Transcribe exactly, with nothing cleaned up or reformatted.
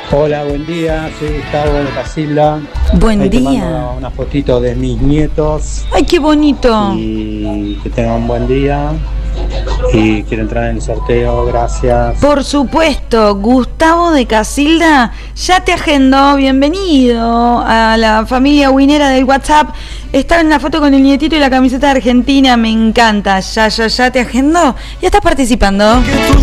Hola, buen día, soy Gustavo de Casilda. Buen Ahí te día. mando una fotito de mis nietos. Ay, qué bonito. Y que tengan un buen día. Y quiero entrar en el sorteo, gracias. Por supuesto, Gustavo de Casilda, ya te agendó, bienvenido a la familia winera del WhatsApp. Está en la foto con el nietito y la camiseta de Argentina, me encanta, ya, ya, ya te agendó, ya estás participando.